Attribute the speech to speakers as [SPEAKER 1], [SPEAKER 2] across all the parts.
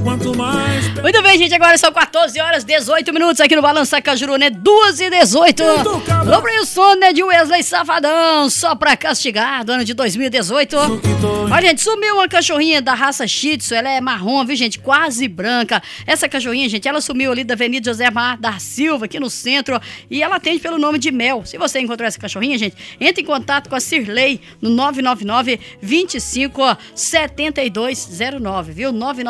[SPEAKER 1] quanto mais...
[SPEAKER 2] Muito bem, gente, agora são 14 horas 18 minutos aqui no Balança Cajuru, né? 2h18. Lobre o som, né, de Wesley Safadão, só pra castigar, do ano de 2018. Olha, gente, sumiu uma cachorrinha da raça Shih Tzu, ela é marrom, viu, gente? Quase branca. Essa cachorrinha, gente, ela sumiu ali da Avenida José Mar da Silva, aqui no centro, e ela atende pelo nome de Mel. Se você encontrou essa cachorrinha, gente, entre em contato com a Cirlei no 999-25-7209, viu?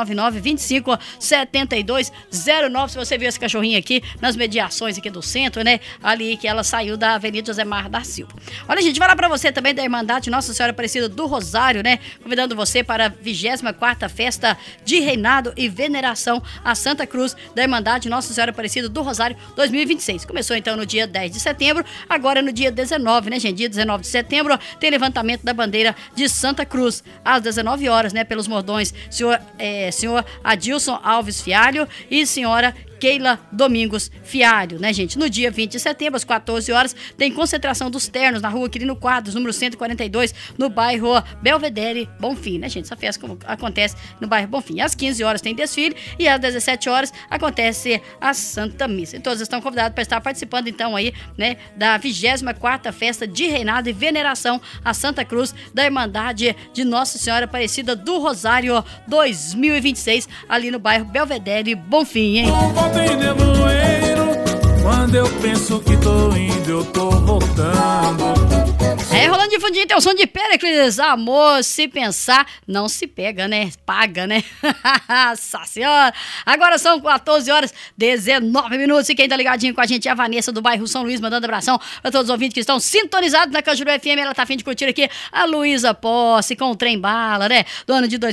[SPEAKER 2] 999-25-7209. Se você viu essa cachorrinha aqui nas mediações aqui do centro, né? Ali que ela saiu da Avenida José Mar da Silva. Olha, gente, vai lá pra você também da Irmandade Nossa Senhora Aparecida do Rosário, né? Convidando você para a 24ª Festa de Reinado e Veneração à Santa Cruz da Irmandade Nossa Senhora Aparecida do Rosário 2026. Começou então no dia 10 de setembro, agora no dia 19, né, gente? Dia 19 de setembro tem levantamento da bandeira de Santa Cruz às 19 horas, né? Pelos mordões senhor Adilson Alves Fialho e senhora Keila Domingos Fialho, né, gente? No dia 20 de setembro, às 14 horas, tem concentração dos ternos na rua Quirino Quadros, número 142, no bairro Belvedere Bonfim, né, gente? Essa festa acontece no bairro Bonfim. Às 15 horas tem desfile e às 17 horas acontece a Santa Missa. E todos estão convidados para estar participando, então, aí, né, da 24ª Festa de Reinado e Veneração à Santa Cruz da Irmandade de Nossa Senhora Aparecida do Rosário 2026, ali no bairro Belvedere Bonfim, hein?
[SPEAKER 1] Tem nevoeiro, quando eu penso que tô indo, eu tô voltando.
[SPEAKER 2] É, rolando de fundinho, tem o som de Péricles. Amor, se pensar, não se pega, né? Paga, né? Nossa senhora. Agora são 14 horas 19 minutos. E quem tá ligadinho com a gente é a Vanessa do bairro São Luís, mandando abração pra todos os ouvintes que estão sintonizados na Cajuru FM. Ela tá a fim de curtir aqui a Luísa Posse com o Trem Bala, né? Do ano de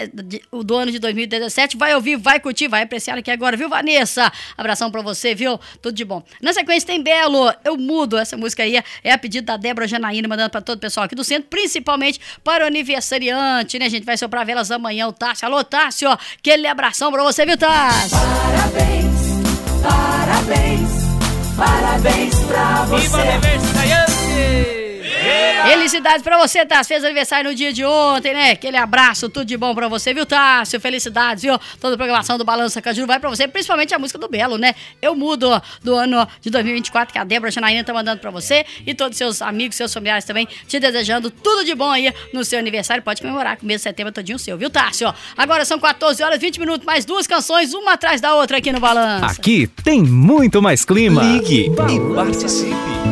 [SPEAKER 2] 2017. Vai ouvir, vai curtir, vai apreciar aqui agora, viu, Vanessa? Abração pra você, viu? Tudo de bom. Na sequência tem Belo, Eu Mudo. Essa música aí é a pedido da Débora Janaína, mandando pra todo o pessoal aqui do centro, principalmente para o aniversariante, né, gente? Vai soprar velas amanhã, o Tássio. Alô, Tássio, aquele abração pra você, viu, Tássio?
[SPEAKER 3] Parabéns, parabéns, parabéns pra você.
[SPEAKER 4] Viva aniversariante!
[SPEAKER 2] Felicidades pra você, Tássio. Fez aniversário no dia de ontem, né? Aquele abraço, tudo de bom pra você, viu, Tássio? Felicidades, viu? Toda a programação do Balança Cajuru vai pra você, principalmente a música do Belo, né? Eu Mudo, do ano de 2024, que a Débora Janaína tá mandando pra você e todos os seus amigos, seus familiares também, te desejando tudo de bom aí no seu aniversário. Pode comemorar com o mês de setembro todinho seu, viu, Tássio? Agora são 14 horas 20 minutos, mais duas canções, uma atrás da outra aqui no Balança.
[SPEAKER 5] Aqui tem muito mais clima. Ligue e participe.